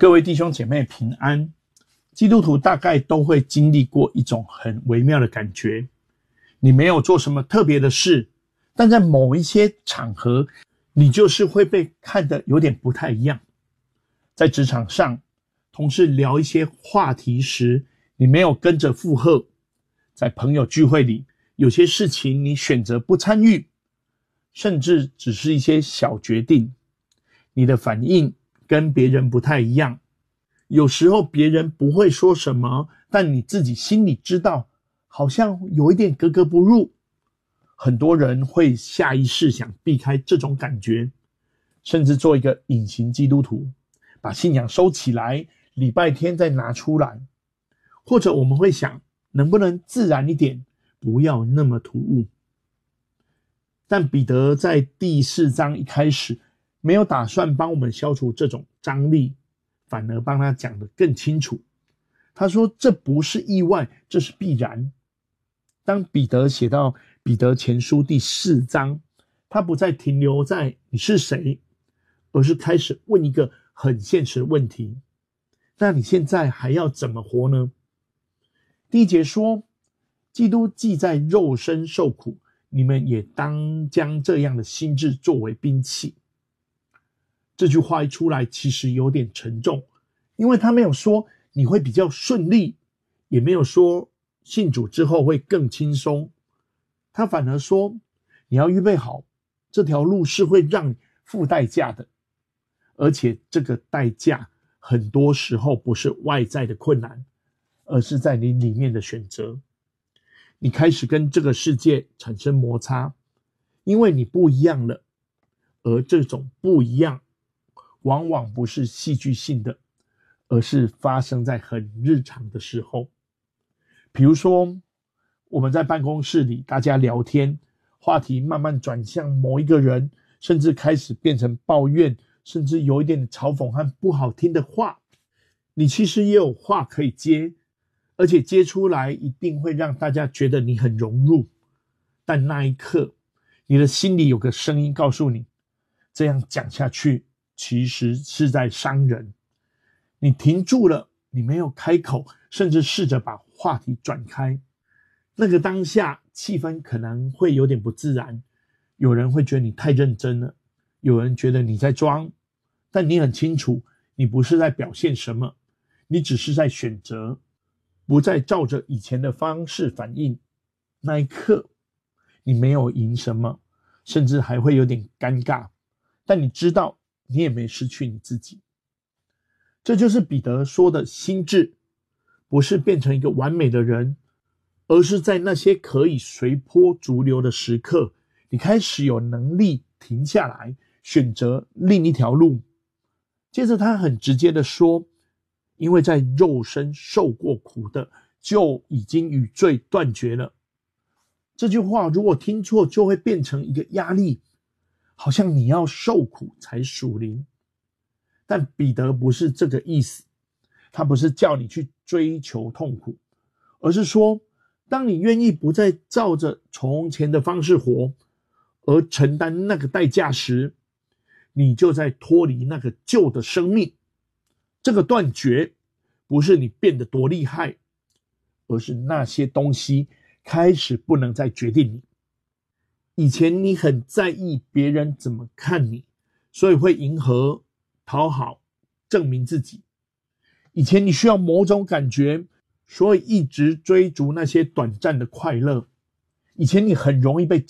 各位弟兄姐妹平安。基督徒大概都会经历过一种很微妙的感觉，你没有做什么特别的事，但在某一些场合，你就是会被看得有点不太一样。在职场上，同事聊一些话题时，你没有跟着附和；在朋友聚会里，有些事情你选择不参与，甚至只是一些小决定，你的反应跟别人不太一样。有时候别人不会说什么，但你自己心里知道，好像有一点格格不入。很多人会下意识想避开这种感觉，甚至做一个隐形基督徒，把信仰收起来，礼拜天再拿出来。或者我们会想，能不能自然一点，不要那么突兀。但彼得在第4章一开始，没有打算帮我们消除这种张力，反而帮他讲得更清楚。他说这不是意外，这是必然。当彼得写到彼得前书第4章，他不再停留在你是谁，而是开始问一个很现实的问题：那你现在还要怎么活呢？第1节说，基督既在肉身受苦，你们也当将这样的心志作为兵器。这句话一出来，其实有点沉重，因为他没有说你会比较顺利，也没有说信主之后会更轻松，他反而说你要预备好，这条路是会让你付代价的，而且这个代价很多时候不是外在的困难，而是在你里面的选择。你开始跟这个世界产生摩擦，因为你不一样了，而这种不一样往往不是戏剧性的，而是发生在很日常的时候。比如说，我们在办公室里大家聊天，话题慢慢转向某一个人，甚至开始变成抱怨，甚至有一点嘲讽和不好听的话。你其实也有话可以接，而且接出来一定会让大家觉得你很融入。但那一刻，你的心里有个声音告诉你，这样讲下去其实是在伤人。你停住了，你没有开口，甚至试着把话题转开。那个当下气氛可能会有点不自然，有人会觉得你太认真了，有人觉得你在装，但你很清楚，你不是在表现什么，你只是在选择不再照着以前的方式反应。那一刻你没有赢什么，甚至还会有点尴尬，但你知道你也没失去你自己。这就是彼得说的心志，不是变成一个完美的人，而是在那些可以随波逐流的时刻，你开始有能力停下来，选择另一条路。接着他很直接的说，因为在肉身受过苦的，就已经与罪断绝了。这句话如果听错，就会变成一个压力，好像你要受苦才属灵。但彼得不是这个意思，他不是叫你去追求痛苦，而是说，当你愿意不再照着从前的方式活，而承担那个代价时，你就在脱离那个旧的生命。这个断绝不是你变得多厉害，而是那些东西开始不能再决定你。以前你很在意别人怎么看你，所以会迎合、讨好、证明自己。以前你需要某种感觉，所以一直追逐那些短暂的快乐。以前你很容易被